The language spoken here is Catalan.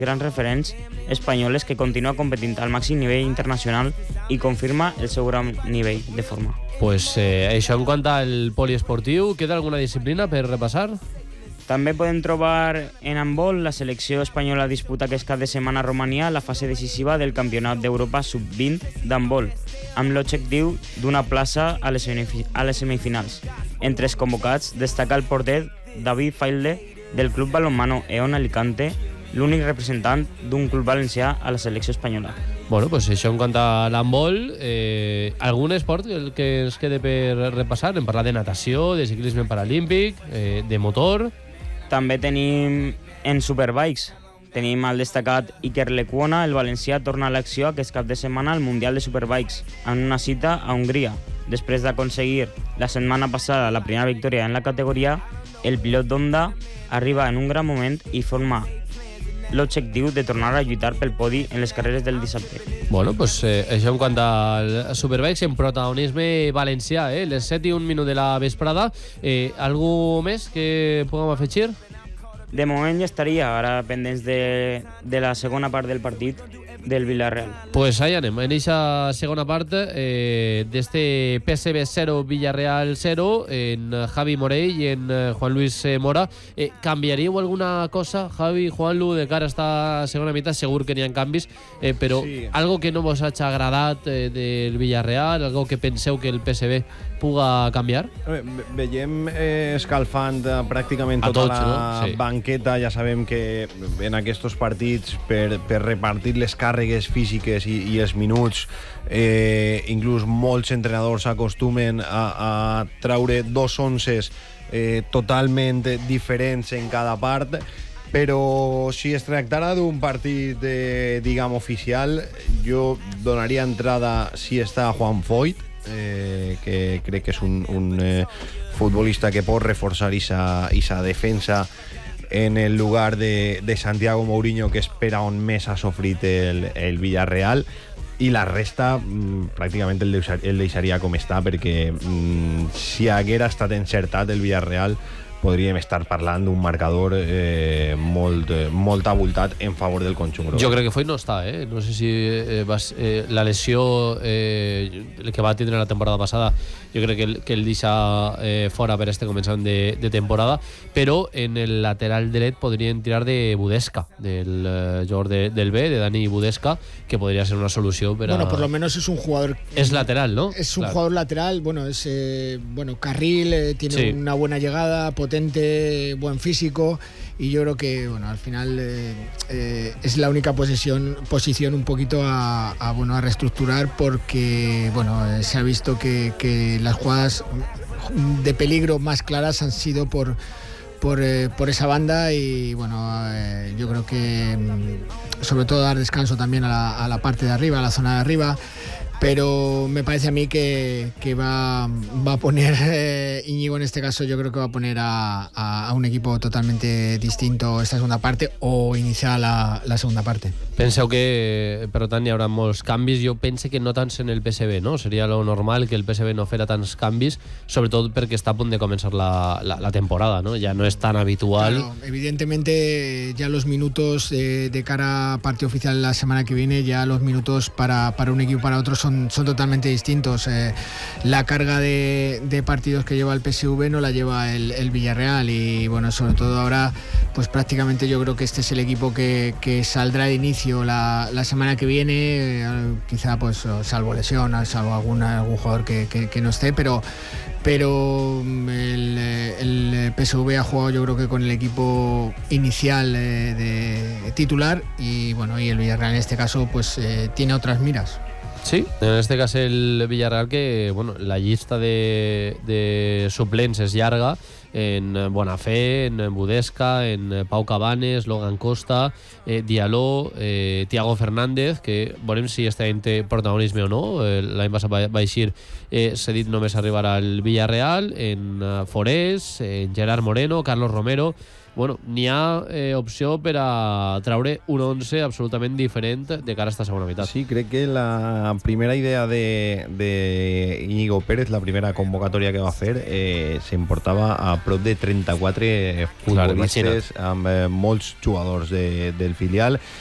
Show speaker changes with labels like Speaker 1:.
Speaker 1: grans referents espanyoles que continua competint al màxim nivell internacional i confirma el seu gran nivell de forma.
Speaker 2: Pues això en quant al poliesportiu, queda alguna disciplina per repassar?
Speaker 1: També podem trobar en handbol la selecció espanyola disputa aquest cap de setmana a Romania la fase decisiva del Campionat d'Europa Sub-20 d'handbol, amb l'objectiu d'una plaça a les semifinals. Entre els convocats destaca el porter David Failde del Club Balonmano Eon Alicante, l'únic representant d'un club valencià a la selecció espanyola.
Speaker 2: Bueno, pues això en quant a l'handbol. Algun esport que ens quede per repassar? Hem parlat de natació, de ciclisme paralímpic, de motor.
Speaker 1: També tenim en Superbikes. Tenim el destacat Iker Lecuona, el valencià, torna a l'acció aquest cap de setmana al Mundial de Superbikes, en una cita a Hongria. Després d'aconseguir la setmana passada la primera victòria en la categoria, el pilot d'Honda arriba en un gran moment i forma l'objectiu de tornar a lluitar pel podi en les carreres del dissabte.
Speaker 2: Bueno, pues això en quant al Superbikes en protagonisme valencià, les 7:01 de la vesprada. Algú més que puguem afegir?
Speaker 1: De moment ja estaria, ara pendents de la segona part del partit del Villarreal.
Speaker 2: Pues ahí anem, en esa segona part d'este PSV 0, Villarreal 0, en Javi Morell i en Juan Luis Mora. Canviaríeu alguna cosa, Javi, Juanlu, de cara a esta segona meitat? Segur que n'hi ha canvis, però sí. Algo que no vos hagi agradat del Villarreal, algo que penseu que el PSV puga canviar?
Speaker 3: Veiem escalfant pràcticament tota la banqueta. Ja sabem que en aquests partits per repartir les càrregues físiques i els minuts, inclús molts entrenadors s'acostumen a traure dos onces totalment diferents en cada part, però si es tractara d'un partit diguem oficial, jo donaria entrada si està Juan Foyt, que crec que és un futbolista que pot reforçar esa defensa en el lugar de Santiago Mourinho, que és per on més ha sofrit el Villarreal, i la resta pràcticament el deixaria com està, perquè si haguera estat encertat el Villarreal podríem estar parlant d'un marcador molt abultat en favor del conjunt.
Speaker 2: Jo crec que Foyt no està, no sé si la lesió que va tindre la temporada passada, jo crec que el deixa fora per este començament de temporada, però en el lateral dret podrien tirar de Budesca, del jugador del B, de Dani Budesca, que podria ser una solució per a...
Speaker 4: Bueno, por lo menos es un jugador...
Speaker 2: Es lateral, ¿no?
Speaker 4: Es un jugador lateral, es carril, tiene una buena llegada, potente, buen físico, y yo creo que al final es la única posición un poquito a reestructurar, porque se ha visto que las jugadas de peligro más claras han sido por esa banda, y yo creo que sobre todo dar descanso también a la parte de arriba, a la zona de arriba. Pero me parece a mí que va a poner Íñigo, en este caso yo creo que va a poner a un equipo totalmente distinto esta segunda parte, o iniciar la segunda parte.
Speaker 2: Penseu que per tant hi haurà molts canvis. Jo pense que no tants en el PSV, no? Seria lo normal que el PSV no fera tants canvis, sobretot perquè està a punt de començar la temporada, ¿no? Ya no es tan habitual.
Speaker 4: Claro, evidentemente ya los minutos de cara a partido oficial la semana que viene, ya los minutos para un equipo y para otro son totalmente distintos. La carga de partidos que lleva el PSV no la lleva el Villarreal, y sobre todo ahora pues prácticamente yo creo que este es el equipo que saldrá de inicio la semana que viene, quizá pues salvo lesión, salvo algún jugador que no esté, pero el PSV ha jugado yo creo que con el equipo inicial de titular, y el Villarreal en este caso pues tiene otras miras.
Speaker 2: Sí, en este cas el Villarreal, que la llista de suplents és llarga, en Bonafé, en Budesca, en Pau Cabanes, Logan Costa, Diallo, Thiago Fernández, que veurem si este any té protagonisme o no. L'any passat va eixir cedit només arribar al Villarreal, en Forés, en Gerard Moreno, Carlos Romero, bueno, n'hi ha opció per a treure un 11 absolutament diferent de cara a esta segona meitat.
Speaker 3: Sí, crec que la primera idea de Íñigo Pérez, la primera convocatòria que va fer, s'emportava a prop de 34 futbolistes amb molts jugadors del filial.